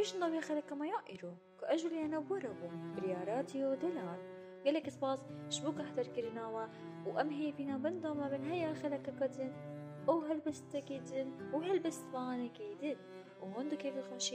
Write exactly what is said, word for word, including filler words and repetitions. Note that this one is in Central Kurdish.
ويش نضوي خلك ما يائرو كأجل أنا بوربو برياراتي ودلار قالك سباس شبوك أحضر كرناوا وأمهي بنا بندا ما بن هيا خلك كدن أو هلبست كيدن وهلبست باني كيدن وهندو كيف الخشي